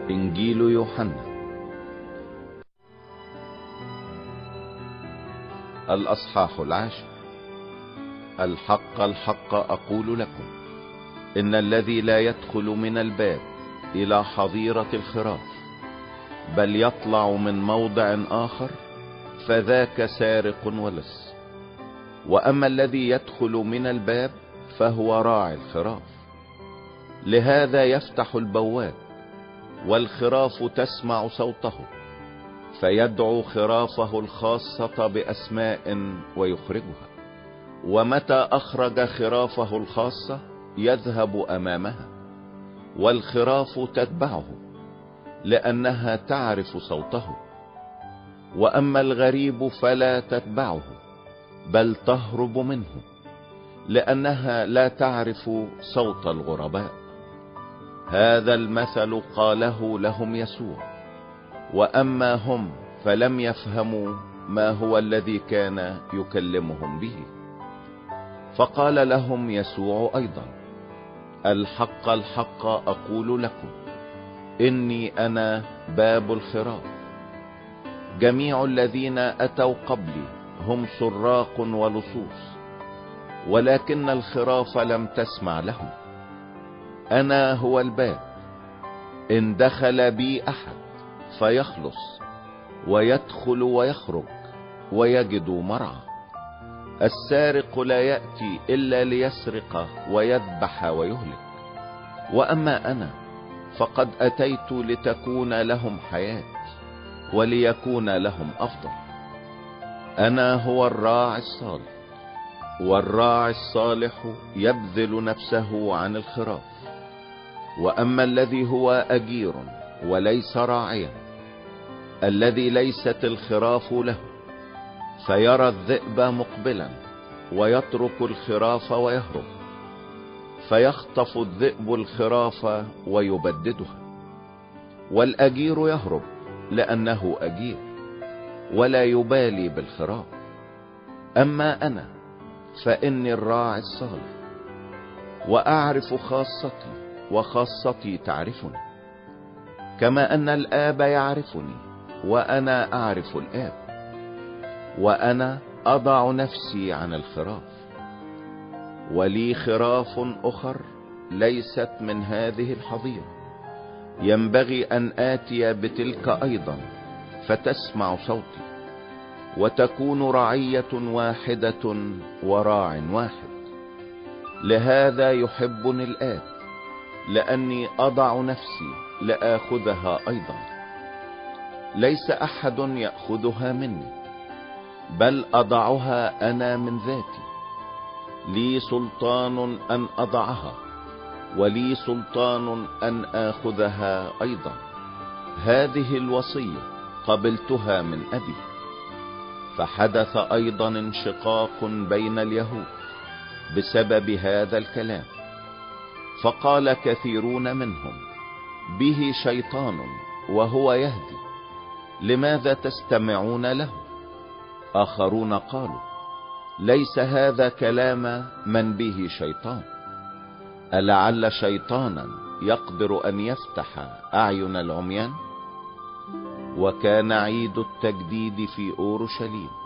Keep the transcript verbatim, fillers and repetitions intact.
إنجيل يوحنا الأصحاح العاشر. الحق الحق أقول لكم، إن الذي لا يدخل من الباب إلى حظيرة الخراف بل يطلع من موضع آخر فذاك سارق ولص. وأما الذي يدخل من الباب فهو راعي الخراف. لهذا يفتح البواب، والخراف تسمع صوته، فيدعو خرافه الخاصة بأسماء ويخرجها. ومتى أخرج خرافه الخاصة يذهب أمامها، والخراف تتبعه لأنها تعرف صوته. وأما الغريب فلا تتبعه بل تهرب منه، لأنها لا تعرف صوت الغرباء. هذا المثل قاله لهم يسوع، وأما هم فلم يفهموا ما هو الذي كان يكلمهم به. فقال لهم يسوع أيضا: الحق الحق أقول لكم، إني أنا باب الخراف. جميع الذين أتوا قبلي هم سراق ولصوص، ولكن الخراف لم تسمع لهم. أنا هو الباب، إن دخل بي أحد فيخلص ويدخل ويخرج ويجد مرعى. السارق لا يأتي إلا ليسرق ويذبح ويهلك، وأما أنا فقد أتيت لتكون لهم حياة وليكون لهم أفضل. أنا هو الراعي الصالح، والراعي الصالح يبذل نفسه عن الخراف. وأما الذي هو أجير وليس راعيا، الذي ليست الخراف له، فيرى الذئب مقبلا ويترك الخراف ويهرب، فيخطف الذئب الخراف ويبددها. والأجير يهرب لأنه أجير ولا يبالي بالخراف. أما أنا فإني الراعي الصالح، وأعرف خاصتي وخاصتي تعرفني، كما أن الآب يعرفني وأنا أعرف الآب، وأنا أضع نفسي عن الخراف. ولي خراف أخر ليست من هذه الحظيرة، ينبغي أن آتي بتلك أيضا فتسمع صوتي، وتكون رعية واحدة وراع واحد. لهذا يحبني الآب، لأني أضع نفسي لآخذها أيضا. ليس أحد يأخذها مني، بل أضعها أنا من ذاتي. لي سلطان أن أضعها، ولي سلطان أن آخذها أيضا. هذه الوصية قبلتها من أبي. فحدث أيضا انشقاق بين اليهود بسبب هذا الكلام، فقال كثيرون منهم: به شيطان وهو يهدي، لماذا تستمعون له؟ آخرون قالوا: ليس هذا كلام من به شيطان. ألعل شيطانا يقدر أن يفتح أعين العميان؟ وكان عيد التجديد في أورشليم،